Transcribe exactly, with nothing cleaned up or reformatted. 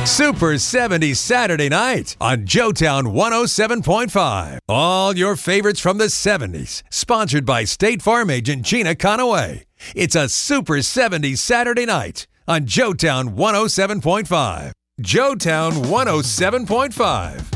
Super seventies Saturday night on Joetown one oh seven point five. All your favorites from the seventies. Sponsored by State Farm agent Gina Conaway. It's a Super seventies Saturday night on Joetown one oh seven point five. Joetown one oh seven point five.